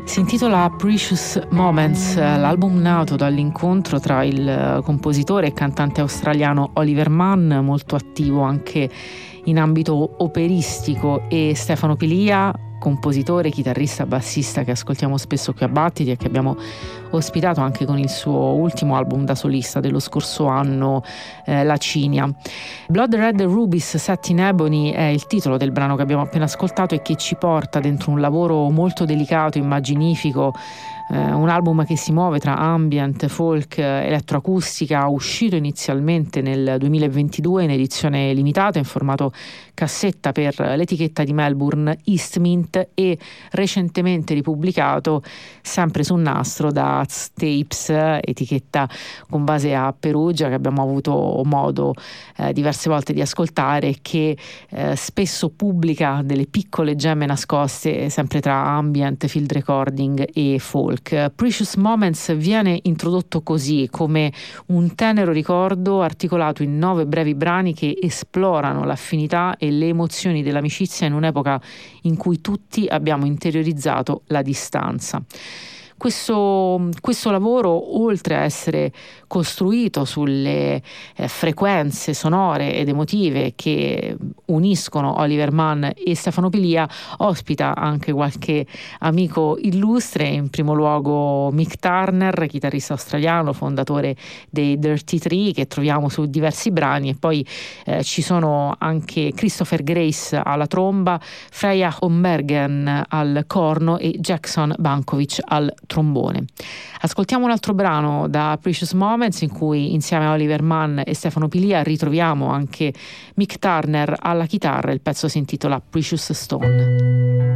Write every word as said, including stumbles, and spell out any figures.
Si intitola Precious Moments, l'album nato dall'incontro tra il compositore e cantante australiano Oliver Mann, molto attivo anche in ambito operistico, e Stefano Pilia, compositore, chitarrista, bassista che ascoltiamo spesso qui a Battiti e che abbiamo ospitato anche con il suo ultimo album da solista dello scorso anno, eh, La Cinia. Blood Red Rubies Set in Ebony è il titolo del brano che abbiamo appena ascoltato e che ci porta dentro un lavoro molto delicato, immaginifico, eh, un album che si muove tra ambient, folk, elettroacustica, uscito inizialmente nel duemilaventidue in edizione limitata in formato cassetta per l'etichetta di Melbourne Eastmint e recentemente ripubblicato sempre su nastro da Tapes, etichetta con base a Perugia, che abbiamo avuto modo eh, diverse volte di ascoltare, che eh, spesso pubblica delle piccole gemme nascoste sempre tra ambient, field recording e folk. Precious Moments viene introdotto così, come un tenero ricordo articolato in nove brevi brani che esplorano l'affinità e le emozioni dell'amicizia in un'epoca in cui tutti abbiamo interiorizzato la distanza. Questo, questo lavoro, oltre a essere costruito sulle eh, frequenze sonore ed emotive che uniscono Oliver Mann e Stefano Pilia, ospita anche qualche amico illustre, in primo luogo Mick Turner, chitarrista australiano, fondatore dei Dirty Tree, che troviamo su diversi brani, e poi eh, ci sono anche Christopher Grace alla tromba, Freya Hombergen al corno e Jackson Bankovic al trombone. Ascoltiamo un altro brano da Precious Moments, in cui insieme a Oliver Mann e Stefano Pilia ritroviamo anche Mick Turner alla chitarra. Il pezzo si intitola Precious Stone.